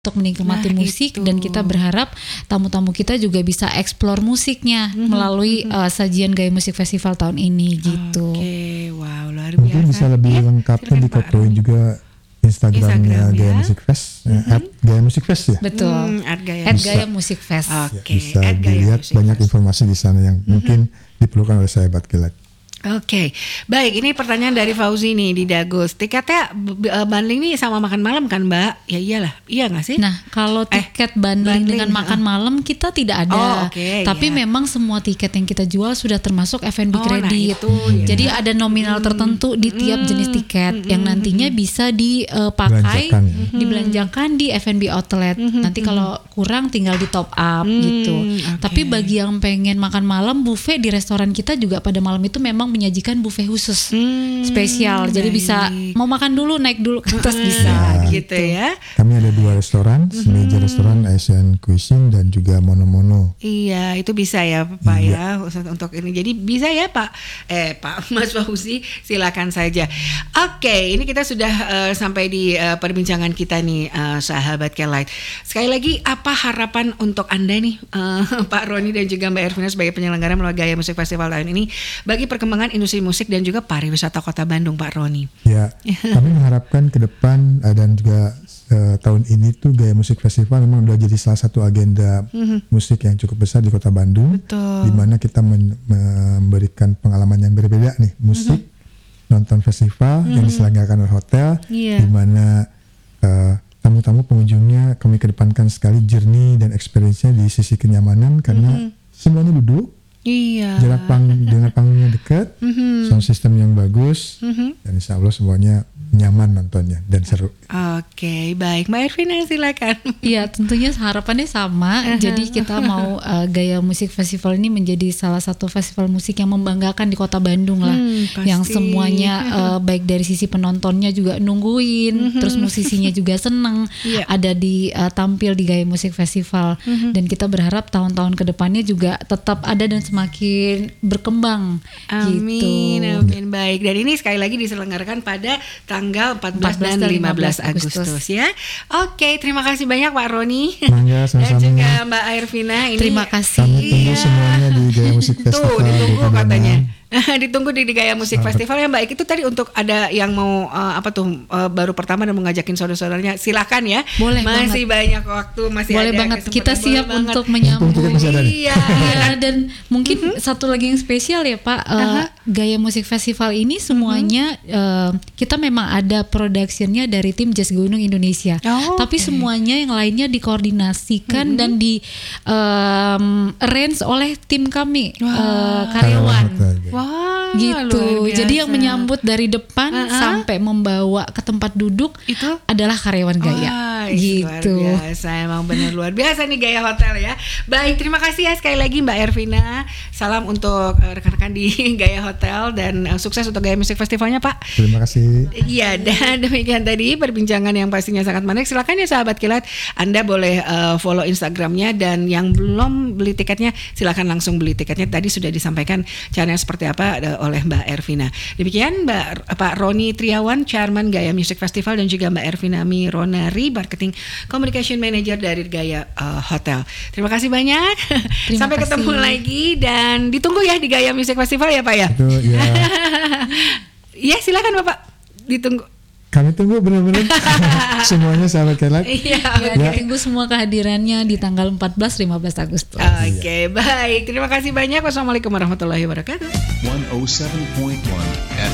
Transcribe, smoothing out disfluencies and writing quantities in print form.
untuk menikmati musik itu. dan kita berharap tamu-tamu kita juga bisa explore musiknya melalui sajian Gaya Musik Festival tahun ini gitu. Oke, wow, luar biasa. Mungkin bisa lebih Ya, lengkapnya silakan, Pak diketuin Roni. juga Instagramnya Instagram, Gaya ya. Musik Fest, @Gaya Musik Fest ya. Betul. Gaya At Musik. Gaya Musik Fest. Oke, Bisa Gaya dilihat Musik banyak Fest. informasi di sana yang mungkin diperlukan oleh sahabat kilat. Oke, baik. Ini pertanyaan dari Fauzi nih di Dagus. Tiketnya bundling nih sama makan malam kan, Mbak? Ya iyalah, iya nggak sih? Nah, kalau tiket bundling dengan makan malam kita tidak ada. Oke, Tapi ya. memang semua tiket yang kita jual sudah termasuk F&B Oh, nah kredit. itu, ya. Jadi ada nominal tertentu di tiap jenis tiket yang nantinya bisa dipakai, Belanjakan ya. dibelanjakan di F&B outlet. Nanti kalau kurang tinggal di top up gitu. oke. Tapi bagi yang pengen makan malam, buffet di restoran kita juga pada malam itu memang menyajikan buffet khusus spesial. Jadi bisa mau makan dulu naik dulu ke atas bisa gitu ya. Kami ada 2 restoran, semeja restoran Asian Cuisine dan juga Mono-Mono. Iya, itu bisa ya Pak ya untuk ini. Jadi bisa ya Pak Mas Fauzi, silakan saja. Oke, ini kita sudah sampai di perbincangan kita nih sahabat Kelight. Sekali lagi apa harapan untuk Anda nih Pak Roni dan juga Mbak Ervina sebagai penyelenggara melalui Gaya Musik Festival tahun ini bagi perkembangan industri musik dan juga pariwisata Kota Bandung, Pak Roni. Ya, kami mengharapkan ke depan dan juga tahun ini tuh Gaya Musik Festival memang udah jadi salah satu agenda musik yang cukup besar di Kota Bandung. Betul. Di mana kita memberikan pengalaman yang berbeda nih, musik, nonton festival yang diselenggarakan oleh hotel, Iya. di mana tamu-tamu pengunjungnya kami kedepankan sekali journey dan experience-nya di sisi kenyamanan karena semuanya duduk. Iya. Jarak dengan panggungnya dekat, sound system yang bagus, dan insya Allah semuanya nyaman nontonnya dan seru. Oke, baik. Mbak Ervina silakan. Iya, tentunya harapannya sama. Jadi kita mau Gaya Musik Festival ini menjadi salah satu festival musik yang membanggakan di Kota Bandung lah. Pasti. Yang semuanya baik dari sisi penontonnya juga nungguin, terus musisinya juga seneng Iya. ada di tampil di Gaya Musik Festival. Dan kita berharap tahun-tahun kedepannya juga tetap ada dan semakin berkembang. Amin, Gitu. amin. Baik. Dan ini sekali lagi diselenggarakan pada tanggal 14 dan 15 Agustus ya. Oke, terima kasih banyak Pak Roni. Mangga, Dan sama-sama. juga Mbak Ervina. Ini Terima kasih. Kami tunggu semuanya di Gaya Musik Festival. Tuh, ditunggu di Padanan. katanya. Ditunggu di Gaya Musik Festival ya Mbak. Itu tadi untuk ada yang mau baru pertama dan mau ngajakin saudara-saudaranya, silakan ya. Boleh masih banyak waktu, masih Boleh ada banget, kesempatan. kita Boleh siap banget. untuk menyambut. Tiket masih ada nih. Iya. Iya, dan mungkin satu lagi yang spesial ya Pak, Gaya Musik Festival ini semuanya kita memang ada productionnya dari tim Jazz Gunung Indonesia, Oh, tapi semuanya yang lainnya dikoordinasikan dan di arrange oleh tim kami karyawan. Hotel. Wah, Gitu, luar jadi yang biasa. menyambut dari depan sampai membawa ke tempat duduk Itu? adalah karyawan Gaya. Wah, Gitu. luar biasa, emang benar luar biasa nih Gaya Hotel ya. Baik, terima kasih ya sekali lagi Mbak Ervina. Salam untuk rekan-rekan di Gaya Hotel dan sukses untuk Gaya Musik Festivalnya Pak. Terima kasih. Iya, dan demikian tadi perbincangan yang pastinya sangat menarik. Silakan ya sahabat Kilat, Anda boleh follow Instagramnya, dan yang belum beli tiketnya silakan langsung beli tiketnya. Tadi sudah disampaikan caranya seperti apa oleh Mbak Ervina. Demikian Pak Roni Triawan, Chairman Gaya Music Festival, dan juga Mbak Ervina Mironari, Marketing Communication Manager dari Gaya Hotel. Terima kasih banyak. Sampai kasih. ketemu lagi dan ditunggu ya di Gaya Music Festival ya Pak ya. Itu ya. Ya silakan Bapak, ditunggu. Kami tunggu benar-benar semuanya sahabat Kelight. Iya. Ya, ditunggu semua kehadirannya di tanggal 14-15 Agustus. Oke, baik. Terima kasih banyak. Wassalamualaikum warahmatullahi wabarakatuh. 107.1